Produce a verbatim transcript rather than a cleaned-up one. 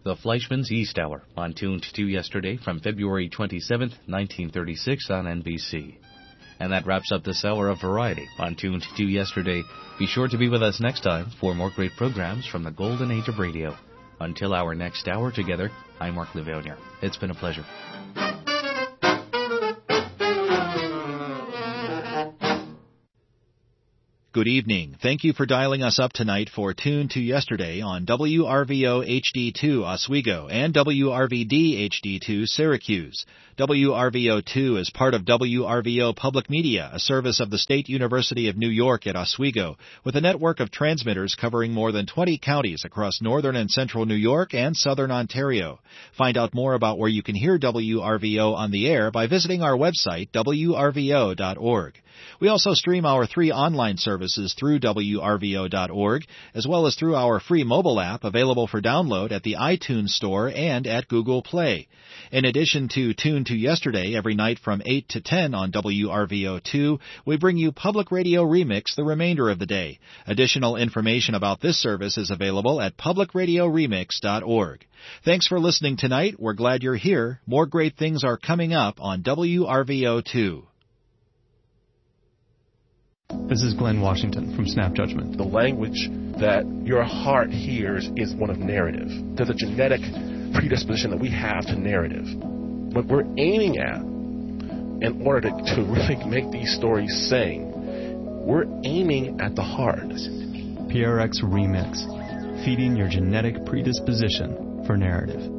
The Fleischmann's East Hour on Tuned to Yesterday from February twenty-seventh, nineteen thirty-six on N B C. And that wraps up this hour of variety on Tuned to Yesterday. Be sure to be with us next time for more great programs from the golden age of radio. Until our next hour together, I'm Mark Livonia. It's been a pleasure. Good evening. Thank you for dialing us up tonight for Tune to Yesterday on W R V O H D two Oswego and W R V D H D two Syracuse. W R V O two is part of W R V O Public Media, a service of the State University of New York at Oswego, with a network of transmitters covering more than twenty counties across northern and central New York and southern Ontario. Find out more about where you can hear W R V O on the air by visiting our website, W R V O dot org. We also stream our three online services through W R V O dot org, as well as through our free mobile app available for download at the iTunes Store and at Google Play. In addition to Tune to Yesterday every night from eight to ten on W R V O two, we bring you Public Radio Remix the remainder of the day. Additional information about this service is available at public radio remix dot org. Thanks for listening tonight. We're glad you're here. More great things are coming up on W R V O two. This is Glenn Washington from Snap Judgment. The language that your heart hears is one of narrative. There's a genetic predisposition that we have to narrative. What we're aiming at, in order to, to really make these stories sing, we're aiming at the heart. P R X Remix, feeding your genetic predisposition for narrative.